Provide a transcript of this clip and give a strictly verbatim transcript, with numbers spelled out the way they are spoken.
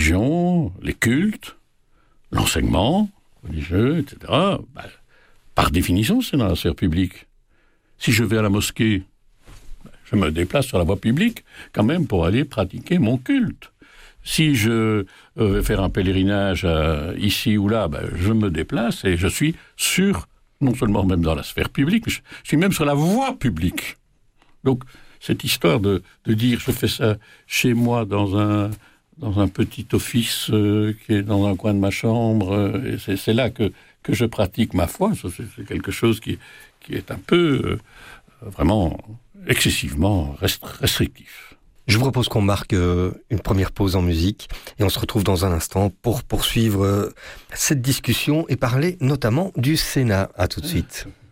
religion, les cultes, l'enseignement religieux, et cetera, ben, par définition, c'est dans la sphère publique. Si je vais à la mosquée, ben, je me déplace sur la voie publique, quand même, pour aller pratiquer mon culte. Si je euh, vais faire un pèlerinage euh, ici ou là, ben, je me déplace et je suis sur, non seulement même dans la sphère publique, mais je, je suis même sur la voie publique. Donc, cette histoire de, de dire je fais ça chez moi dans un, dans un petit office euh, qui est dans un coin de ma chambre, euh, et c'est, c'est là que, que je pratique ma foi, ça, c'est, c'est quelque chose qui, qui est un peu, euh, vraiment, excessivement rest- restrictif. Je vous propose qu'on marque euh, une première pause en musique et on se retrouve dans un instant pour poursuivre euh, cette discussion et parler notamment du Sénat. À tout de suite.